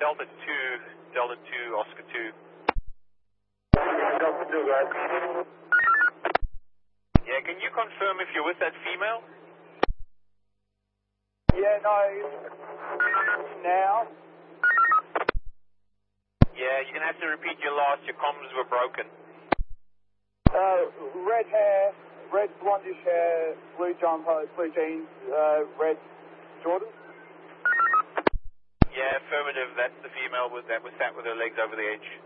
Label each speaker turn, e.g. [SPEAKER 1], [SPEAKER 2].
[SPEAKER 1] Delta 2, Oscar 2.
[SPEAKER 2] Delta 2, guys.
[SPEAKER 1] Yeah, can you confirm if you're with that female?
[SPEAKER 2] Yeah, no, now.
[SPEAKER 1] Yeah, you're going to have to repeat your last. Your comms were broken.
[SPEAKER 2] Red hair, red blondish hair, blue jumper, blue jeans, red Jordan.
[SPEAKER 1] Yeah, affirmative. That's the female that was sat with her legs over the edge.